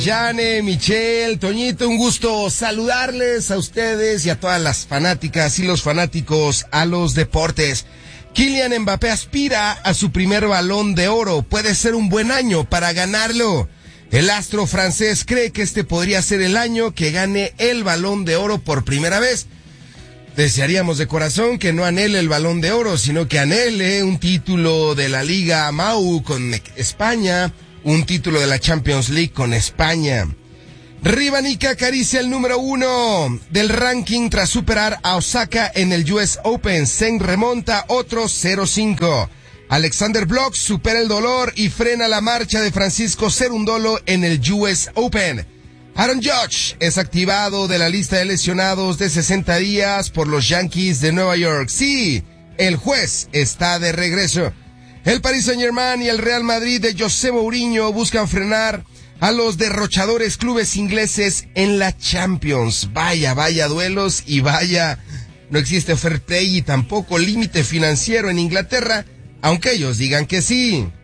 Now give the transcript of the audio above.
Jane, Michelle, Toñito, un gusto saludarles a ustedes y a todas las fanáticas y los fanáticos a los deportes. Kylian Mbappé aspira a su primer Balón de Oro. Puede ser un buen año para ganarlo. El astro francés cree que este podría ser el año que gane el Balón de Oro por primera vez. Desearíamos de corazón que no anhele el Balón de Oro, sino que anhele un título de la Liga MAU con España, un título de la Champions League con España. Rivanica acaricia el número 1 del ranking tras superar a Osaka en el US Open. Zeng remonta otro 0-5. Alexander Bloch supera el dolor y frena la marcha de Francisco Cerundolo en el US Open. Aaron Judge es activado de la lista de lesionados de 60 días por los Yankees de Nueva York. Sí, el juez está de regreso. El Paris Saint-Germain y el Real Madrid de José Mourinho buscan frenar a los derrochadores clubes ingleses en la Champions. Vaya duelos y vaya, no existe fair play y tampoco límite financiero en Inglaterra, aunque ellos digan que sí.